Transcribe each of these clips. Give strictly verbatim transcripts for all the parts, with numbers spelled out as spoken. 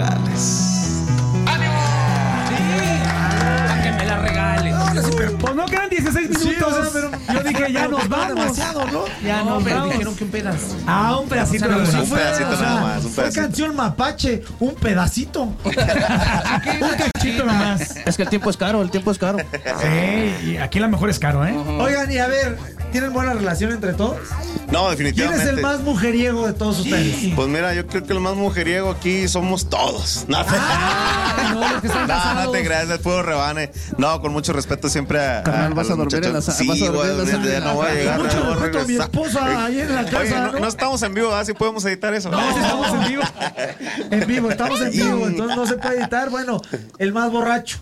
regales. ¡Ánimo! Sí, para que me la regales. No, sí, pero, pues no quedan dieciséis minutos. Sí, o sea, pero yo dije, ya nos vamos. Demasiado, ¿no? Ya no, nos pero vamos. dijeron que un pedazo. Ah, un pedacito. O sea, no, sí un fue, pedacito o sea, nada más, un Fue pedacito. canción mapache, un pedacito. Un cachito nomás. Es que el tiempo es caro, el tiempo es caro. Sí, y aquí la mejor es caro, ¿eh? Oigan, y a ver, ¿tienen buena relación entre todos? No, ¿Quién definitivamente. es el más mujeriego de todos ustedes? Pues mira, yo creo que el más mujeriego aquí somos todos. No, Ah, no, los que están no, no casados. te creas, el puro rebane. No, con mucho respeto siempre a. Carnal, a- vas a los dormir en la muchachos. sa- Sí, vas a dormir voy a en la dormir, ya sala. no voy a llegar. Mucho ya voy a respeto a mi regresar. esposa ahí en la casa, Oye, no, ¿no? no estamos en vivo, ¿verdad? Si podemos editar eso. No, si estamos en vivo. En vivo, estamos en vivo, entonces no se puede editar. Bueno, el más borracho.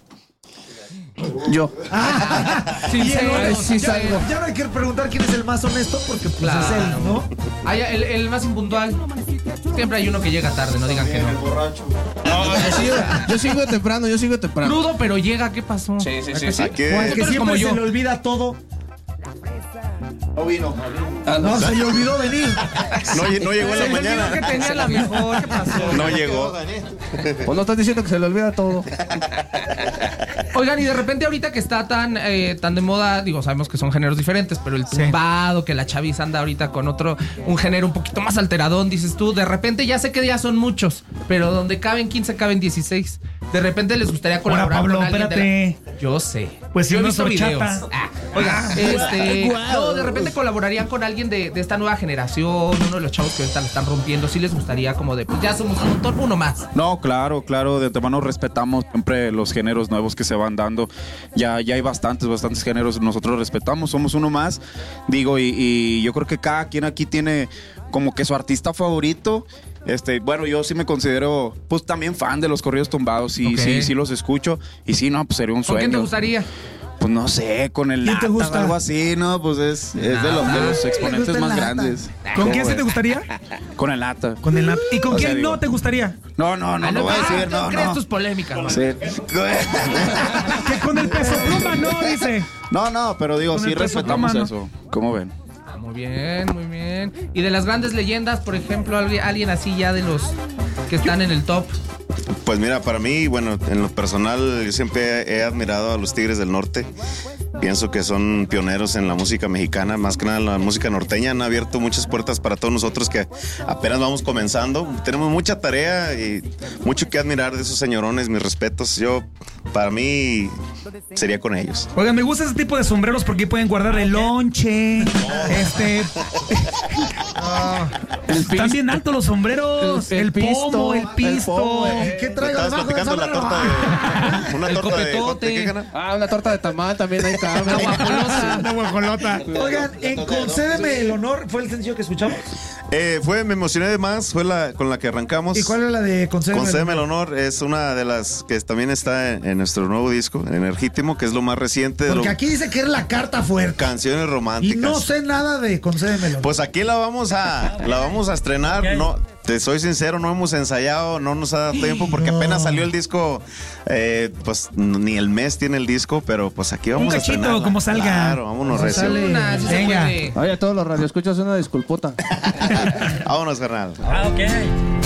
Yo. Sí, Y el sí, otro, sí, ya, sí. ya no hay que preguntar quién es el más honesto porque pues Claro. es él, ¿no? Ah, ya, el, el más impuntual. Siempre hay uno que llega tarde, no digan que no. No, yo sigo, yo sigo temprano, yo sigo temprano. Crudo, pero llega, ¿qué pasó? Sí, sí, sí, sí. Aquí- O al Tú que eres como siempre yo. se le olvida todo. No vino. No, se le olvidó venir. No, lle- no llegó en la Se me olvidó mañana. que tenía la mejor, ¿qué pasó? No llegó. Pues no estás diciendo que se le olvida todo. Oigan, y de repente ahorita que está tan eh, tan de moda, digo, sabemos que son géneros diferentes, pero el tumbado, que la chaviza anda ahorita con otro, un género un poquito más alteradón, dices tú, de repente ya sé que ya son muchos, pero donde caben quince, caben dieciséis. De repente les gustaría colaborar Pablo, con alguien de la- espérate. Yo sé. Pues si yo he no visto es videos. horchata. Ah, oiga, este, no, de repente colaborarían con alguien de, de esta nueva generación, uno de los chavos que ahorita lo están rompiendo, sí les gustaría como de, pues ya somos un montón, uno más. No, claro, claro, de antemano respetamos siempre los géneros nuevos que se van dando. Ya, ya hay bastantes, bastantes géneros, nosotros respetamos, somos uno más. Digo, y, y yo creo que cada quien aquí tiene como que su artista favorito. Este, bueno, yo sí me considero, pues también fan de los corridos tumbados y Ok. sí, sí los escucho. Y sí, no, pues sería un ¿Con sueño. quién te gustaría? Pues no sé, con el ¿Quién te Lata, gusta? algo así, ¿no? Pues es, es de, los, de los exponentes gusta el más Lata? grandes. ¿Con quién sí te gustaría? Con el Lata. Con el Nat. ¿Y con O quién sea, digo- no te gustaría? No, no, no, Ah, no voy a ah, decir, no, crees no. tus polémicas, man. Sí. Que con el peso pluma no, dice. No, no, pero digo, Con sí el peso respetamos pluma, ¿no? eso. ¿Cómo ven? Ah, muy bien, muy bien. Y de las grandes leyendas, por ejemplo, alguien, alguien así ya de los que están en el top. Pues mira, para mí, bueno, en lo personal, yo siempre he, he admirado a los Tigres del Norte. Pienso que son pioneros en la música mexicana, más que nada en la música norteña. Han abierto muchas puertas para todos nosotros que apenas vamos comenzando. Tenemos mucha tarea y mucho que admirar de esos señorones. Mis respetos. Yo, para mí, sería con ellos. Oigan, me gusta ese tipo de sombreros porque pueden guardar el lonche. Este. Están bien altos los sombreros. El- El, el pisto, pomo, el el pisto. pomo, ¿Y qué traigo Estabas debajo de platicando esa la mano? torta de... Una El torta de... copetote. ¿de qué, canal? Ah, una torta de tamal también ahí está. Una guajolosa. Una guajolota. Oigan, en Concédeme el honor, ¿fue el sencillo que escuchamos? Eh, fue Me emocioné de más, fue la con la que arrancamos. ¿Y cuál es la de Concédeme? Concédeme el honor es una de las que también está en, en nuestro nuevo disco, Energítimo, que es lo más reciente de Porque lo- aquí dice que es la carta fuerte. canciones Y románticas. no sé nada de Concédeme el honor. Pues aquí la vamos a la vamos a estrenar. No, te soy sincero, no hemos ensayado, no nos ha dado tiempo porque no. apenas salió el disco. eh, pues ni el mes tiene el disco, pero pues aquí vamos Un a cachito, estrenarla. como salga. Claro, vámonos Como recio. sale. Una, sí se Venga. puede. Oye, a todos los radioescuchas una disculpota. Vámonos, carnal. Ah, ok.